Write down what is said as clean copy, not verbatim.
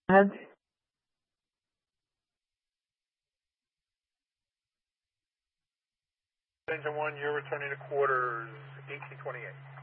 ahead. Engine 1, you're returning to quarters 1828.